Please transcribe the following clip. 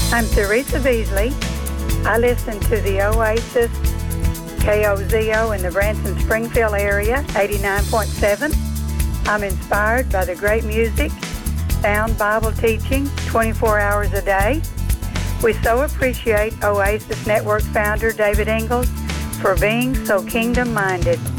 I'm Teresa Beasley. I listen to the Oasis KOZO in the Branson-Springfield area, 89.7. I'm inspired by the great music, sound Bible teaching, 24 hours a day. We so appreciate Oasis Network founder David Ingalls for being so kingdom-minded.